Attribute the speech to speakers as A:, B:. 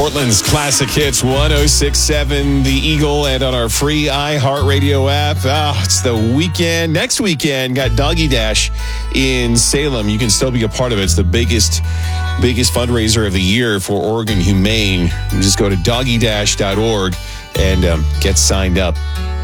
A: Portland's Classic Hits 106.7, The Eagle, and on our free iHeartRadio app. It's the weekend. Next weekend, got Doggy Dash in Salem. You can still be a part of it. It's the biggest fundraiser of the year for Oregon Humane. You just go to doggydash.org and get signed up.